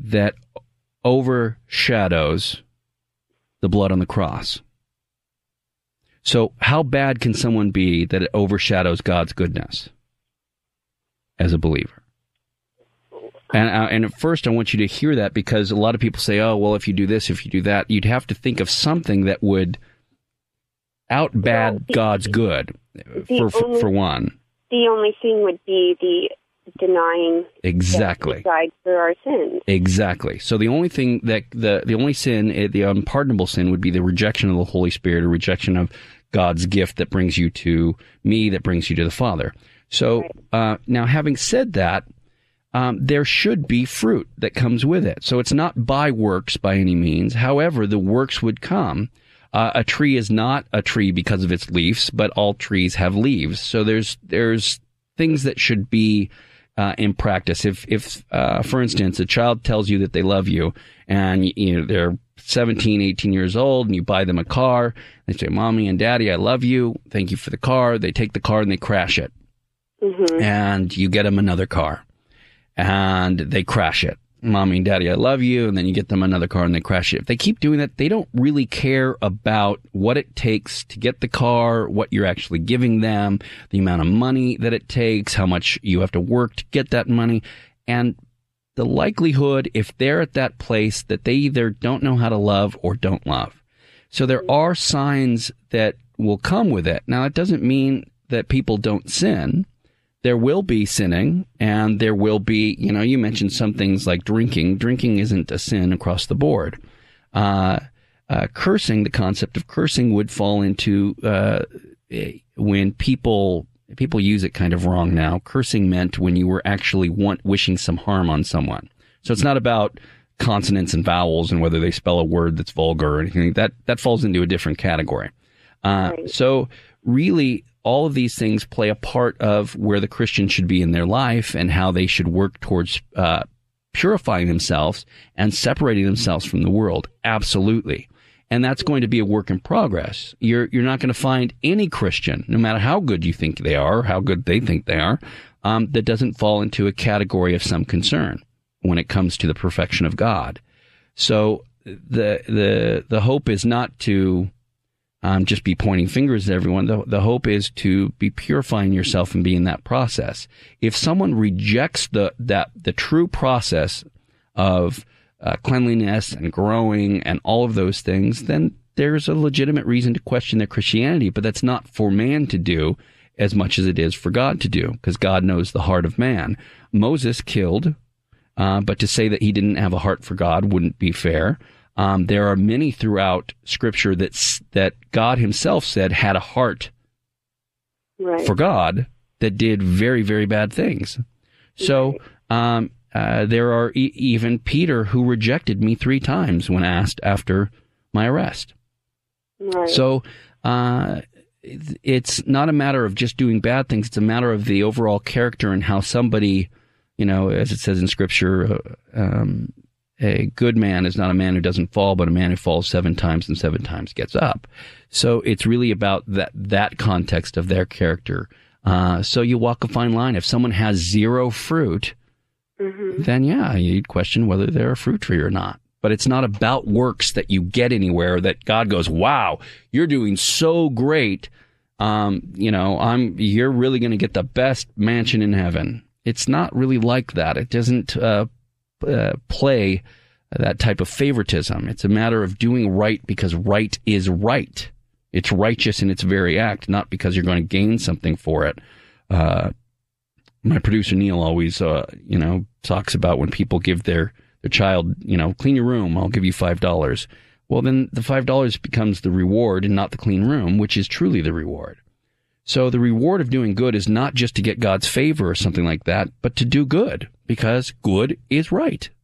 that overshadows the blood on the cross. So how bad can someone be that it overshadows God's goodness as a believer? And at first I want you to hear that, because a lot of people say, oh, well, if you do this, if you do that, you'd have to think of something that would outbad God's good, for one. The only thing would be the denying exactly that he died for our sins. Exactly. So the only thing that the only sin, the unpardonable sin, would be the rejection of the Holy Spirit, or rejection of God's gift that brings you to me, that brings you to the Father. So now, having said that, there should be fruit that comes with it. So it's not by works by any means. However, the works would come. A tree is not a tree because of its leaves, but all trees have leaves. So there's things that should be in practice. If for instance, a child tells you that they love you, and they're 17, 18 years old, and you buy them a car, they say, Mommy and Daddy, I love you. Thank you for the car. They take the car and they crash it. Mm-hmm. And you get them another car, and they crash it. Mommy and Daddy, I love you. And then you get them another car and they crash it. If they keep doing that, they don't really care about what it takes to get the car, what you're actually giving them, the amount of money that it takes, how much you have to work to get that money. And the likelihood, if they're at that place, that they either don't know how to love or don't love. So there are signs that will come with it. Now, it doesn't mean that people don't sin. There will be sinning, and there will be, you mentioned some things like drinking. Drinking isn't a sin across the board. Cursing, the concept of cursing would fall into when people use it kind of wrong now. Cursing meant when you were actually wishing some harm on someone. So it's not about consonants and vowels and whether they spell a word that's vulgar or anything. That falls into a different category. Right. So really, all of these things play a part of where the Christian should be in their life and how they should work towards purifying themselves and separating themselves from the world. Absolutely. And that's going to be a work in progress. You're not going to find any Christian, no matter how good you think they are, or how good they think they are, that doesn't fall into a category of some concern when it comes to the perfection of God. So the hope is not to just be pointing fingers at everyone. The hope is to be purifying yourself and be in that process. If someone rejects the true process of cleanliness and growing and all of those things, then there's a legitimate reason to question their Christianity. But that's not for man to do as much as it is for God to do, because God knows the heart of man. Moses killed, but to say that he didn't have a heart for God wouldn't be fair. There are many throughout Scripture that God himself said had a heart for God that did very, very bad things. So there are even Peter, who rejected me 3 times when asked after my arrest. Right. So it's not a matter of just doing bad things. It's a matter of the overall character and how somebody, as it says in Scripture, a good man is not a man who doesn't fall, but a man who falls 7 times and 7 times gets up. So it's really about that context of their character. So you walk a fine line. If someone has 0 fruit, then you'd question whether they're a fruit tree or not. But it's not about works that you get anywhere, that God goes, wow, you're doing so great. You're really going to get the best mansion in heaven. It's not really like that. It doesn't play that type of favoritism. It's a matter of doing right because right is right. It's righteous in its very act, not because you're going to gain something for it. My producer Neil always, talks about when people give their child, clean your room, I'll give you $5. Well, then the $5 becomes the reward and not the clean room, which is truly the reward. So the reward of doing good is not just to get God's favor or something like that, but to do good, because good is right.